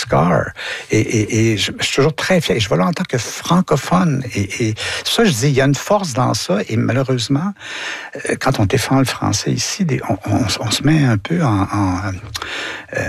Oscar. Et je suis toujours très fier. Et je vois là en tant que francophone. Et ça, je dis, il y a une force dans ça. Et malheureusement, quand on défend le français ici, on se met un peu